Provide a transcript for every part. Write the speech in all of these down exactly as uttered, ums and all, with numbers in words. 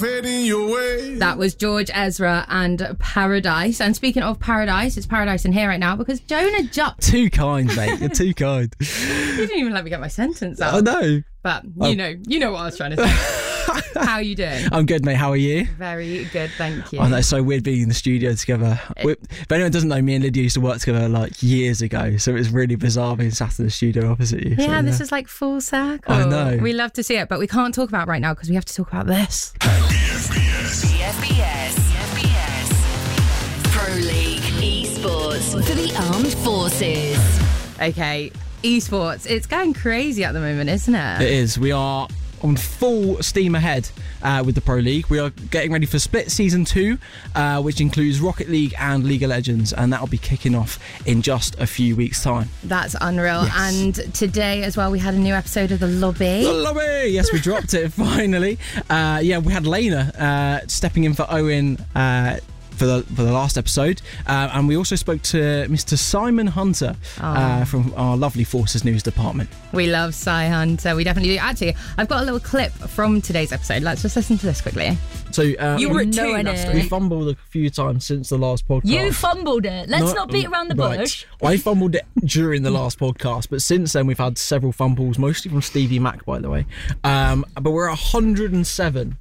Heading your way. That was George Ezra and Paradise. And speaking of Paradise, it's Paradise in here right now because Jonah jumped. Too kind, mate. You're too kind. You didn't even let me get my sentence out. I know. But you Oh. know, you know what I was trying to say. How are you doing? I'm good, mate. How are you? Very good, thank you. I know, it's so weird being in the studio together. We, if anyone doesn't know, me and Lydia used to work together like years ago, so it's really bizarre being sat in the studio opposite you. Yeah, so, this is like full circle. I know. We love to see it, but we can't talk about it right now because we have to talk about this. B F B S. B F B S. B F B S. Pro League Esports for the Armed Forces. Okay, esports. It's going crazy at the moment, isn't it? It is. We are on full steam ahead uh, with the Pro League. We are getting ready for Split Season two, uh, which includes Rocket League and League of Legends, and that'll be kicking off in just a few weeks' time. That's unreal. Yes. And today as well, we had a new episode of The Lobby. The Lobby! Yes, we dropped it finally. Uh, yeah, we had Lena uh, stepping in for Owen uh, for the for the last episode, uh, and we also spoke to Mister Simon Hunter uh, from our lovely Forces News department. We love Cy Hunter. We definitely do. Actually, I've got a little clip from today's episode. Let's just listen to this quickly. So uh, You we, were no two, idea. Nasty. we fumbled a few times since the last podcast. You fumbled it. Let's No, not beat around the right. bush. I fumbled it during the last podcast, but since then we've had several fumbles, mostly from Stevie Mac, by the way. Um, but we're one hundred seven.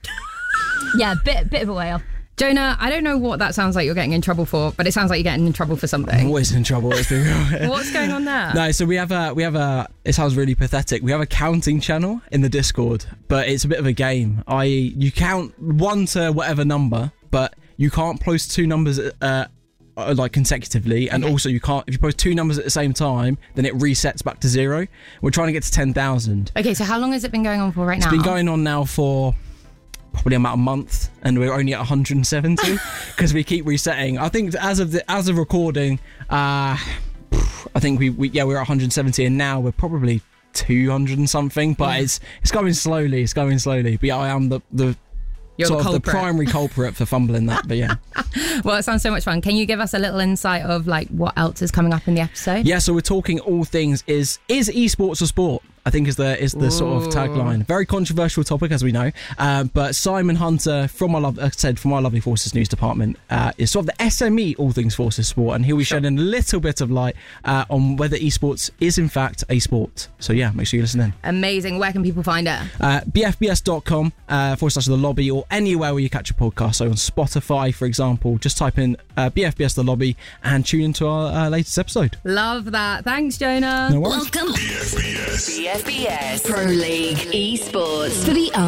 Yeah, bit bit of a way off. Jonah, I don't know what that sounds like you're getting in trouble for, but it sounds like you're getting in trouble for I'm something. always in trouble. Let's be real. What's going on there? No, so we have a we have a. It sounds really pathetic. We have a counting channel in the Discord, but it's a bit of a game. I you count one to whatever number, but you can't post two numbers uh, uh, like consecutively, and Okay. also you can't if you post two numbers at the same time, then it resets back to zero. We're trying to get to ten thousand. Okay, so how long has it been going on for right now? It's been going on now for probably about a month, and we're only at one hundred seventy because we keep resetting. I think as of the as of recording, uh, I think we, we yeah we're at one hundred seventy, and now we're probably two hundred and something. But Yeah. it's it's going slowly. It's going slowly. But yeah, I am the the You're sort the of the culprit. primary culprit for fumbling that. But yeah, Well, it sounds so much fun. Can you give us a little insight of like what else is coming up in the episode? yeah. So we're talking all things. Is is esports a sport? I think is the is the sort of Ooh. tagline. Very controversial topic, as we know. Uh, but Simon Hunter, from our love, like I said, from our lovely Forces News department, uh, is sort of the S M E all things Forces sport, and he'll be shedding a little bit of light uh, on whether esports is in fact a sport. So yeah, make sure you listen in. Amazing. Where can people find it? Uh, b f b s dot com uh, forward slash the lobby, or anywhere where you catch a podcast. So on Spotify, for example, just type in uh, B F B S the lobby and tune into our uh, latest episode. Love that. Thanks, Jonah. No worries. Welcome. B F B S. B F B S Pro League Esports for the